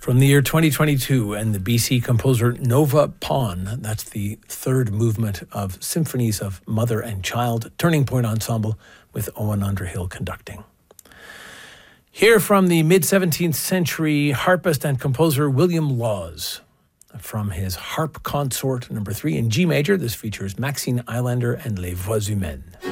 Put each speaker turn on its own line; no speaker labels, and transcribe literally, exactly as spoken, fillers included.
From the year twenty twenty-two, and the B C composer Nova Pon, that's the third movement of Symphonies of Mother and Child, Turning Point Ensemble, with Owen Underhill conducting. Here from the mid-seventeenth century harpist and composer William Laws, from his Harp Consort number three in G major. This features Maxine Eilander and Les Voix Humaines.